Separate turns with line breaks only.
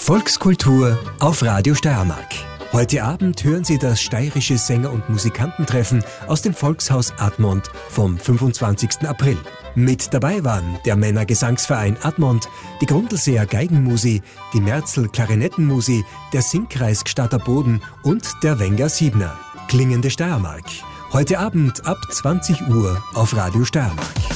Volkskultur auf Radio Steiermark. Heute Abend hören Sie das steirische Sänger- und Musikantentreffen aus dem Volkshaus Admont vom 25. April. Mit dabei waren der Männergesangsverein Admont, die Grundlseer Geigenmusi, die Merzl Klarinettenmusi, der Singkreis Gstatter Boden und der Wenger Siebner. Klingende Steiermark. Heute Abend ab 20 Uhr auf Radio Steiermark.